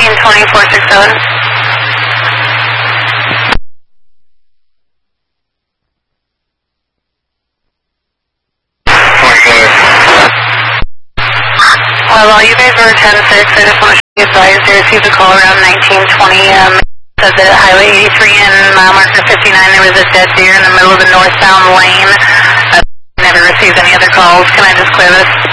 1920-467. Well, you guys were 10-6. I just want to be advised I received a call around 1920. Said that at Highway 83 and mile marker 59 there was a dead deer in the middle of the northbound lane. I've never received any other calls. Can I just clear this?